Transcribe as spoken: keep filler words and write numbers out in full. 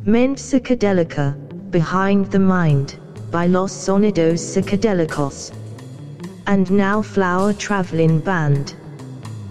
Mente Psicodélica, Behind the Mind, by Los Sonidos Psicodélicos. And now Flower Traveling Band.